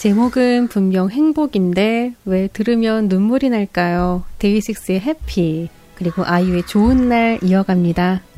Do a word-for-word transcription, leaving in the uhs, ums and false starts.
제목은 분명 행복인데 왜 들으면 눈물이 날까요? 데이식스의 해피, 그리고 아이유의 좋은 날 이어갑니다.